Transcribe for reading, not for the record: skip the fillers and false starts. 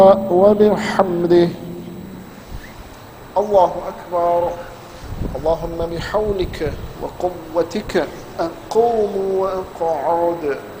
وبحمده. الله أكبر. اللهم بحولك وقوتك أقوم وأقعد.